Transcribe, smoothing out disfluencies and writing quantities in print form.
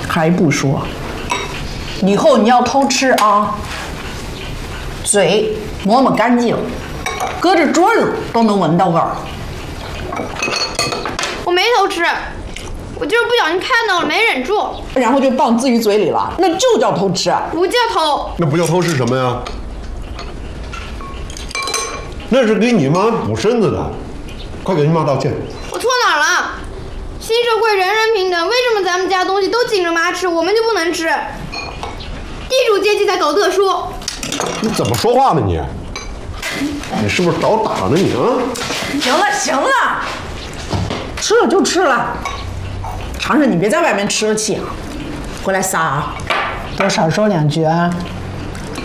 还不说，以后你要偷吃啊，嘴抹干净，隔着桌子都能闻到味儿。 我没偷吃，我就是不小心看到了，没忍住， 然后就放自己嘴里了，那就叫偷吃。 不叫偷。 那不叫偷是什么呀？那是给你妈补身子的，快给你妈道歉。 我错哪儿了？新社会人人平等，为什么咱们家东西都紧着妈吃，我们就不能吃？地主阶级才搞特殊。 你怎么说话呢你？你是不是找打呢你啊？ 行了行了，吃了就吃了，尝尝你别在外面吃了气啊，回来撒啊，多少说两句啊。